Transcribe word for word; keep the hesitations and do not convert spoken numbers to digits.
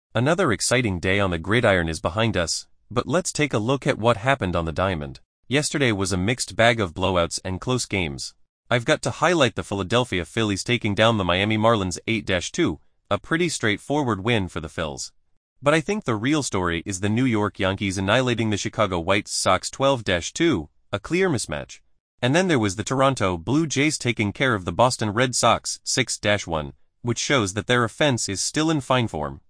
Another exciting day on the gridiron is behind us, but let's take a look at what happened on the diamond. Yesterday was a mixed bag of blowouts and close games. I've got to highlight the Philadelphia Phillies taking down the Miami Marlins eight to two, a pretty straightforward win for the Phils. But I think the real story is the New York Yankees annihilating the Chicago White Sox twelve to two, a clear mismatch. And then there was the Toronto Blue Jays taking care of the Boston Red Sox six to one, which shows that their offense is still in fine form.